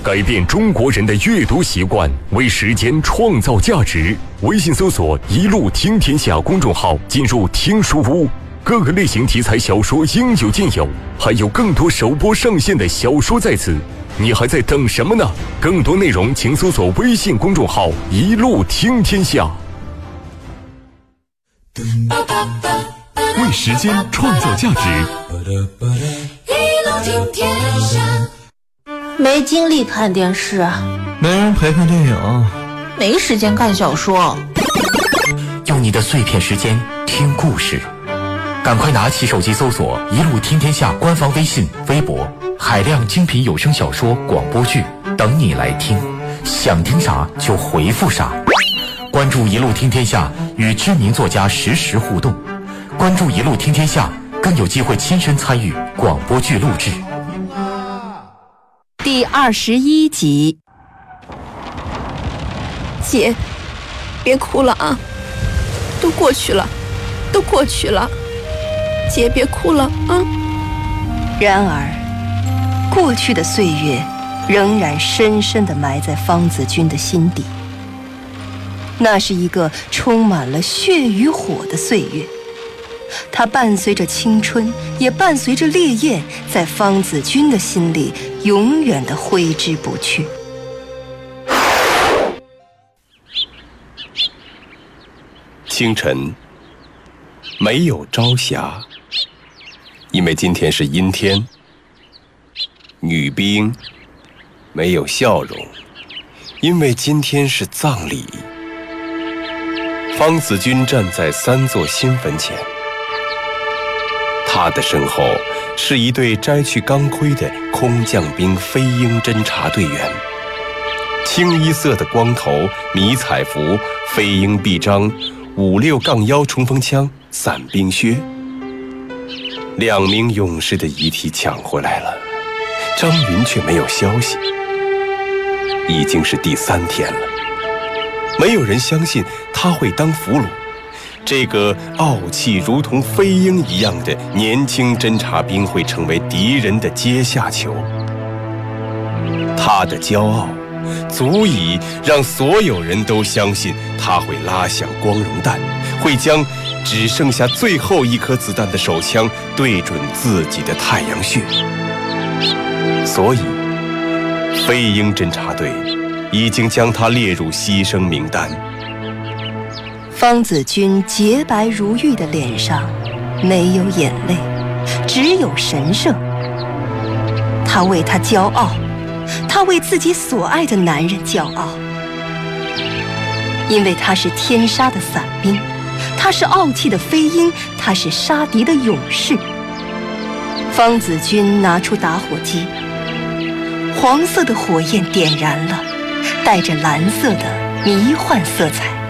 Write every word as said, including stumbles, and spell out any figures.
改变中国人的阅读习惯，为时间创造价值。微信搜索“一路听天下”公众号，进入听书屋，各个类型题材小说应有尽有，还有更多首播上线的小说在此，你还在等什么呢？更多内容请搜索微信公众号“一路听天下”。为时间创造价值， 一路听天下。 没精力看电视， 没人陪看电影， 没时间看小说。 用你的碎片时间听故事，赶快拿起手机搜索“一路听天下”官方微信、微博，海量精品有声小说、广播剧等你来听，想听啥就回复啥。关注“一路听天下”，与知名作家实时互动。关注“一路听天下”，更有机会亲身参与广播剧录制。 第二十一集。姐，别哭了啊，都过去了，都过去了，姐别哭了啊。 然而，过去的岁月仍然深深地埋在方子君的心底。那是一个充满了血与火的岁月，它伴随着青春，也伴随着烈焰，在方子君的心里永远地挥之不去。 清晨，没有朝霞，因为今天是阴天。女兵没有笑容，因为今天是葬礼。方子君站在三座新坟前，他的身后是一队摘去钢盔的空降兵飞鹰侦察队员，清一色的光头、迷彩服、飞鹰臂章、五六杠腰冲锋枪、伞兵靴。两名勇士的遗体抢回来了，张云却没有消息。已经是第三天了，没有人相信他会当俘虏。这个傲气如同飞鹰一样的年轻侦察兵会成为敌人的阶下囚。他的骄傲足以让所有人都相信他会拉响光荣弹，会将只剩下最后一颗子弹的手枪对准自己的太阳穴。所以飞鹰侦察队已经将他列入牺牲名单。 方子君洁白如玉的脸上没有眼泪，只有神圣。他为他骄傲，他为自己所爱的男人骄傲，因为他是天杀的伞兵，他是傲气的飞鹰，他是杀敌的勇士。方子君拿出打火机，黄色的火焰点燃了，带着蓝色的迷幻色彩。